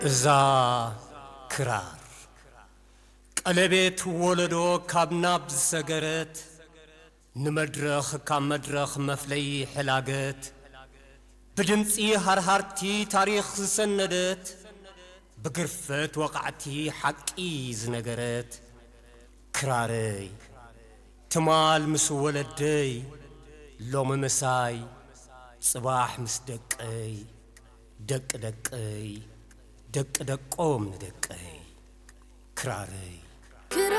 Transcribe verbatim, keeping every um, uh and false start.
እዛ ክራር ቀለቤት ወለዶ ካብናብ ዝሰገረት ንመድረኽ ካብ መድረኽ መፍለይ ሕላገት ብድምፂ ሃርሃርቲ ታሪኽ ዝሰነደት ብግርፈት ወቃዕቲ ሓቂ ዝነገረት ክራረይ ትማል ምስ ወለደይ ሎሚ መሳይ ጽባሕ ምስ ደቀይ ደቅ ደቀይ ደቅ ደቆም ንደቀይ ክራረይ